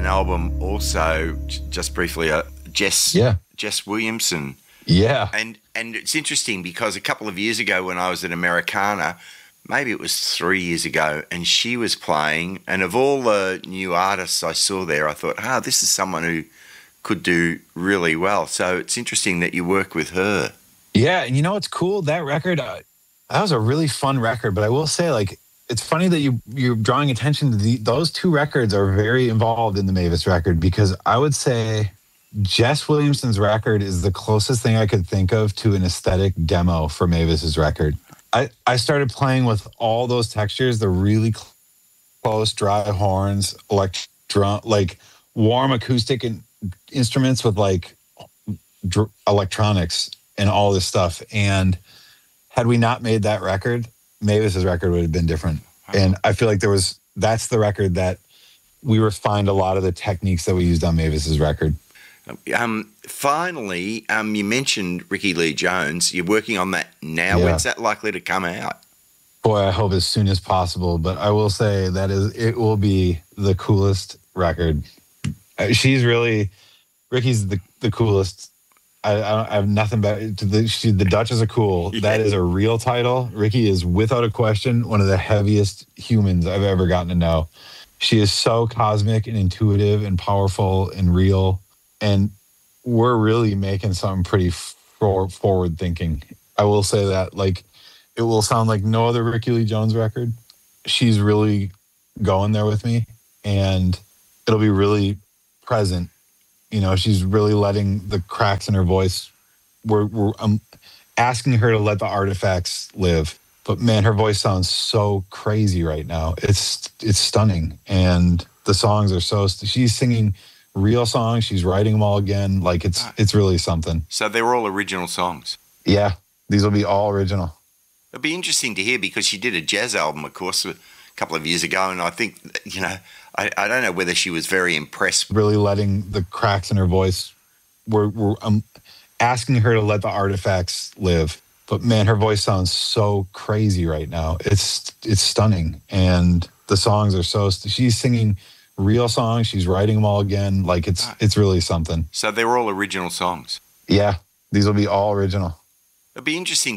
album also, just briefly, Jess Williamson. Yeah. And it's interesting because a couple of years ago when I was at Americana, maybe it was 3 years ago, and she was playing, and of all the new artists I saw there, I thought, this is someone who could do really well. So it's interesting that you work with her. Yeah, and you know what's cool? That record, that was a really fun record, but I will say, like, it's funny that you're drawing attention to those two records are very involved in the Mavis record, because I would say Jess Williamson's record is the closest thing I could think of to an aesthetic demo for Mavis's record. I started playing with all those textures, the really close dry horns, like warm acoustic instruments with like electronics and all this stuff. And had we not made that record, Mavis's record would have been different. And I feel like that's the record that we refined a lot of the techniques that we used on Mavis's record. Finally, you mentioned Rickie Lee Jones. You're working on that now. Yeah. When's that likely to come out? Boy, I hope as soon as possible. But I will say it will be the coolest record. Rickie's the coolest. I have nothing but the Duchess of Cool. Yeah. That is a real title. Rickie is without a question one of the heaviest humans I've ever gotten to know. She is so cosmic and intuitive and powerful and real. And we're really making something pretty forward thinking. I will say that, like, it will sound like no other Rickie Lee Jones record. She's really going there with me, and it'll be really present. You know, she's really letting the cracks in her voice. I'm asking her to let the artifacts live. But man, her voice sounds so crazy right now. It's stunning, and the songs are she's singing real songs. She's writing them all again. Like it's really something. So they were all original songs? Yeah, these will be all original. It'd be interesting to hear, because she did a jazz album, of course, a couple of years ago, and I think, you know, I don't know whether she was very impressed. Really letting the cracks in her voice. I'm asking her to let the artifacts live. But man, her voice sounds so crazy right now. It's stunning, and the songs are she's singing real songs. She's writing them all again. Like it's really something. So they were all original songs? Yeah, these will be all original. It'd be interesting